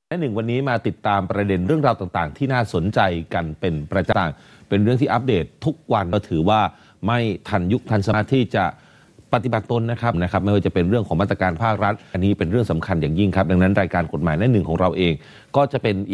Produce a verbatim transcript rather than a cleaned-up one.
และหนึ่งวันนี้มาติดตามประเด็นเรื่องราวต่างๆที่น่าสนใจกันเป็นประจำเป็นเรื่องที่อัปเดตทุกวันก็ถือว่าไม่ทันยุคทันสมัยที่จะปฏิบัติตนนะครับนะครับไม่ว่าจะเป็นเรื่องของมาตรการภาครัฐอันนี้เป็นเรื่องสำคัญอย่างยิ่งครับดังนั้นรายการกฎหมายแน่หนึ่งของเราเองก็จะเป็น